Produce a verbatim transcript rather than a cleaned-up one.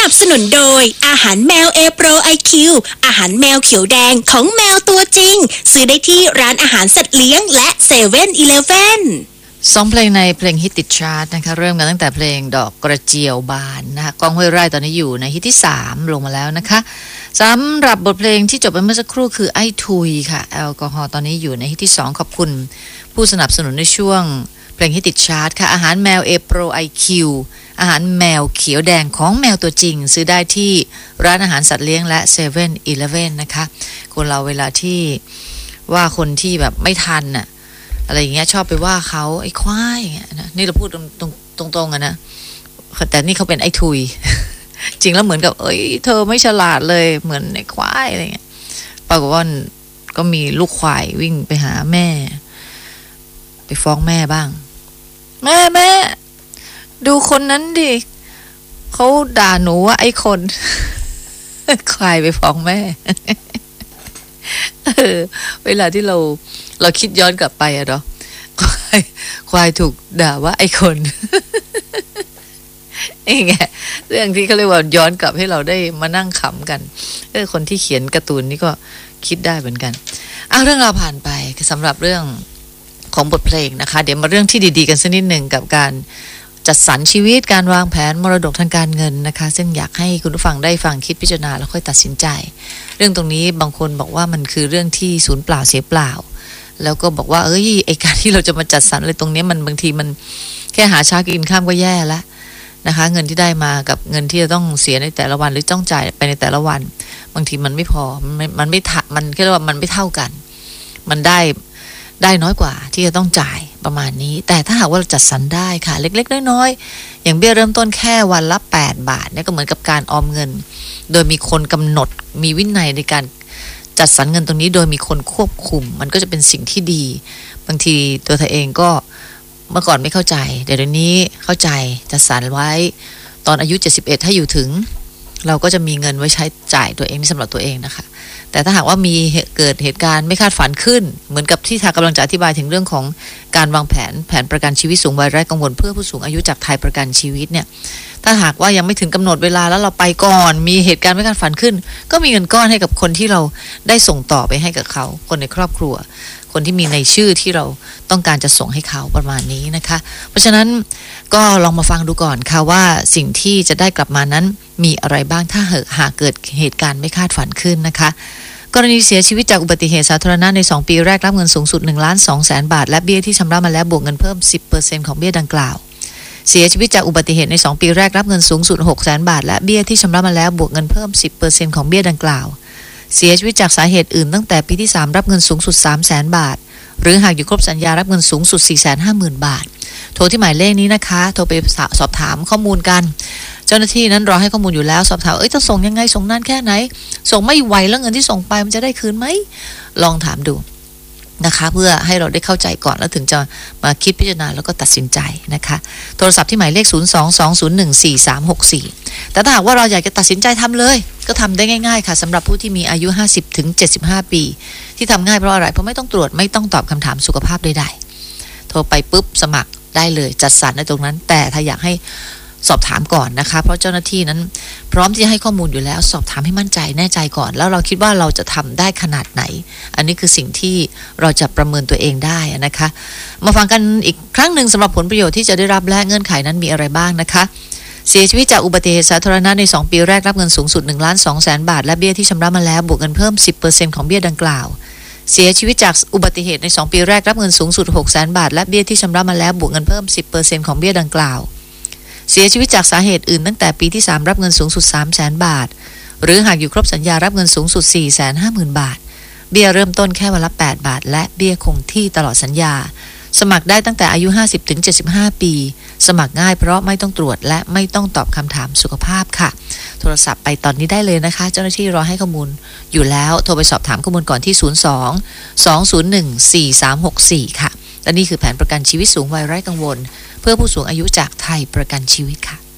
บสนุนโดยอาหารแมว A Pro ไอ คิว อาหารแมวเขียวแดงของแมวตัวจริงซื้อได้ที่ร้านอาหารสัตว์เลี้ยงและเซเว่นอีเลฟเว่นสองเพลงในเพลงฮิตติดชาร์ตนะคะเริ่มกันตั้งแต่เพลงดอกกระเจียวบานนะคะก้องห้วยไร่ตอนนี้อยู่ในฮิตที่สามลงมาแล้วนะคะสำหรับบทเพลงที่จบไปเมื่อสักครู่คือไอ้ทุยค่ะแอลกอฮอล์ตอนนี้อยู่ในฮิตที่สองขอบคุณผู้สนับสนุนในช่วงเพลงฮิตติดชาร์ตค่ะอาหารแมว A Pro ไอ คิว อาหารแมวเขียวแดงของแมวตัวจริงซื้อได้ที่ร้านอาหารสัตว์เลี้ยงและเซเว่นอีเลฟเว่นนะคะคนเราเวลาที่ว่าคนที่แบบไม่ทันน่ะอะไรอย่างเงี้ยชอบไปว่าเขาไอ้ควายอย่างเงี้ยนะนี่เราพูดตรงตรงตรงๆอะนะแต่นี่เขาเป็นไอ้ทุย จริงแล้วเหมือนกับเอ้ยเธอไม่ฉลาดเลยเหมือนไอ้ควายอะไรเงี้ยปรากฏว่าก็มีลูกควายวิ่งไปหาแม่ไปฟ้องแม่บ้างแม่แม่ดูคนนั้นดิเขาด่าหนูว่าไอ้คน ควายไปฟ้องแม่ เออเวลาที่เราเราคิดย้อนกลับไปอะเนาะควายควายถูกด่าว่าไอ้คน นี่ไงเรื่องที่เขาเรียกว่าย้อนกลับให้เราได้มานั่งขำกันเออคนที่เขียนการ์ตูนนี่ก็คิดได้เหมือนกันเอาเรื่องราวผ่านไปสำหรับเรื่องของบทเพลงนะคะเดี๋ยวมาเรื่องที่ดีๆกันสักนิดหนึ่งกับการจัดสรรชีวิตการวางแผนมรดกทางการเงินนะคะซึ่งอยากให้คุณผู้ฟังได้ฟังคิดพิจารณาแล้วค่อยตัดสินใจเรื่องตรงนี้บางคนบอกว่ามันคือเรื่องที่สูญเปล่าเสียเปล่าแล้วก็บอกว่าเอ้ยไอการที่เราจะมาจัดสรรอะไรตรงนี้มันบางทีมันแค่หาเช้ากินข้ามก็แย่แล้วนะคะเงินที่ได้มากับเงินที่จะต้องเสียในแต่ละวันหรือต้องจ่ายไปในแต่ละวันบางทีมันไม่พอมันไม่มันไม่ทัมันแค่ว่ามันไม่เท่ากันมันได้ได้น้อยกว่าที่จะต้องจ่ายประมาณนี้แต่ถ้าหากว่าเราจัดสรรได้ค่ะเล็กๆน้อยๆอย่างเบี้ยเริ่มต้นแค่วันละแปดบาทเนี่ยก็เหมือนกับการออมเงินโดยมีคนกำหนดมีวินัยในการจัดสรรเงินตรงนี้โดยมีคนควบคุมมันก็จะเป็นสิ่งที่ดีบางทีตัวเธอเองก็เมื่อก่อนไม่เข้าใจเดี๋ยวนี้เข้าใจจัดสรรไว้ตอนอายุเจ็ดสิบเอ็ดถ้าอยู่ถึงเราก็จะมีเงินไว้ใช้จ่ายตัวเองสำหรับตัวเองนะคะแต่ถ้าหากว่ามีเกิดเหตุการณ์ไม่คาดฝันขึ้นเหมือนกับที่ทางกำลังจะอธิบายถึงเรื่องของการวางแผนแผนประกันชีวิตสูงวัยไร้กังวลเพื่อผู้สูงอายุจากไทยประกันชีวิตเนี่ยถ้าหากว่ายังไม่ถึงกำหนดเวลาแล้วเราไปก่อนมีเหตุการณ์ไม่คาดฝันขึ้นก็มีเงินก้อนให้กับคนที่เราได้ส่งต่อไปให้กับเขาคนในครอบครัวคนที่มีในชื่อที่เราต้องการจะส่งให้เขาประมาณนี้นะคะเพราะฉะนั้นก็ลองมาฟังดูก่อนค่ะว่าสิ่งที่จะได้กลับมานั้นมีอะไรบ้างถ้าหากเกิดเหตุการณ์ไม่คาดฝันขึ้นนะคะกรณีเสียชีวิตจากอุบัติเหตุสาธารณะในสองปีแรกรับเงินสูงสุด หนึ่งล้านสองแสน บาทและเบี้ยที่ชำระมาแล้วบวกเงินเพิ่ม สิบเปอร์เซ็นต์ ของเบี้ยดังกล่าวเสียชีวิตจากอุบัติเหตุในสองปีแรกรับเงินสูงสุด หกแสน บาทและเบี้ยที่ชำระมาแล้วบวกเงินเพิ่ม สิบเปอร์เซ็นต์ ของเบี้ยดังกล่าวเสียชีวิตจากสาเหตุอื่นตั้งแต่ปีที่สามรับเงินสูงสุด สามแสน บาทหรือหากอยู่ครบสัญญารับเงินสูงสุด สี่แสนห้าหมื่น บาทโทรที่หมายเลขนี้นะคะโทรไปสอบถามข้อมูลกันเจ้าหน้าที่นั้นรอให้ข้อมูลอยู่แล้วสอบถามเอ้ยจะส่งยังไงส่งนานแค่ไหนส่งไม่ไหวแล้วเงินที่ส่งไปมันจะได้คืนไหมลองถามดูนะคะเพื่อให้เราได้เข้าใจก่อนแล้วถึงจะมาคิดพิจารณาแล้วก็ตัดสินใจนะคะโทรศัพท์ที่หมายเลขศูนย์ สอง สอง ศูนย์ หนึ่ง สี่ สาม หก สี่แต่ถ้าหากว่าเราอยากจะตัดสินใจทำเลยก็ทำได้ง่ายๆค่ะสำหรับผู้ที่มีอายุ ห้าสิบถึงเจ็ดสิบห้า ปีที่ทำง่ายเพราะอะไรเพราะไม่ต้องตรวจไม่ต้องตอบคำถามสุขภาพใดๆโทรไปปุ๊บสมัครได้เลยจัดสรรในตรงนั้นแต่ถ้าอยากให้สอบถามก่อนนะคะเพราะเจ้าหน้าที่นั้นพร้อมที่จะให้ข้อมูลอยู่แล้วสอบถามให้มั่นใจแน่ใจก่อนแล้วเราคิดว่าเราจะทำได้ขนาดไหนอันนี้คือสิ่งที่เราจะประเมินตัวเองได้นะคะมาฟังกันอีกครั้งหนึ่งสำหรับผลประโยชน์ที่จะได้รับและเงื่อนไขนั้นมีอะไรบ้างนะคะเสียชีวิตจากอุบัติเหตุสาธารณะในสองปีแรกรับเงินสูงสุด หนึ่งล้านสองแสน บาทและเบี้ยที่ชำระมาแล้วบวกเงินเพิ่ม สิบเปอร์เซ็นต์ ของเบี้ยดังกล่าวเสียชีวิตจากอุบัติเหตุในสองปีแรกรับเงินสูงสุด หกแสน บาทและเบี้ยที่ชำระมาแล้วบวกเงินเพิ่ม สิบเปอร์เซ็นต์ ของเบี้ยดังกล่าวเสียชีวิตจากสาเหตุอื่นตั้งแต่ปีที่สามรับเงินสูงสุด สามแสน บาทหรือหากอยู่ครบสัญญารับเงินสูงสุด สี่แสนห้าหมื่น บาทเบี้ยเริ่มต้นแค่วันละแปดบาทและเบี้ยคงที่ตลอดสัญญาสมัครได้ตั้งแต่อายุ ห้าสิบถึงเจ็ดสิบห้า ปีสมัครง่ายเพราะไม่ต้องตรวจและไม่ต้องตอบคำถามสุขภาพค่ะโทรศัพท์ไปตอนนี้ได้เลยนะคะเจ้าหน้าที่รอให้ข้อมูลอยู่แล้วโทรไปสอบถามข้อมูลก่อนที่ศูนย์ สอง สอง ศูนย์ หนึ่ง สี่ สาม หก สี่ค่ะและนี่คือแผนประกันชีวิตสูงวัยไร้กังวลเพื่อผู้สูงอายุจากไทยประกันชีวิตค่ะ